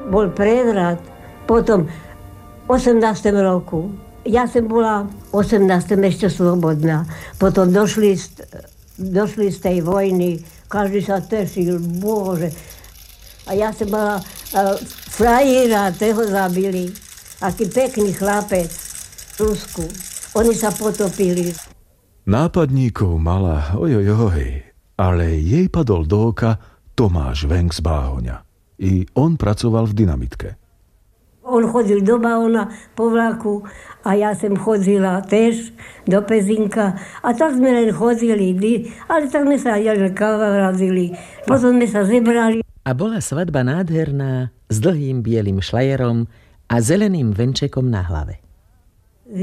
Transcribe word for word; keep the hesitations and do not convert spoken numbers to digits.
bol prevrat. Potom v osemnástom roku. Ja som bola v osemnástom ešte slobodná. Potom došli z, došli z tej vojny. Každý sa tešil, bože. A ja som mala uh, frajíra, toho zabili. Aký pekný chlapec v Rusku. Oni sa potopili. Nápadníkov mala ojojoj, ale jej padol do oka Tomáš Venk z Báhoňa. I on pracoval v dynamitke. On chodil do Báhona po vlaku a ja som chodila tiež do Pezinka. A tak sme len chodili, ale tak sme sa aj kamaradili. Potom sme sa zebrali. A bola svadba nádherná s dlhým bielým šlajerom a zeleným venčekom na hlave.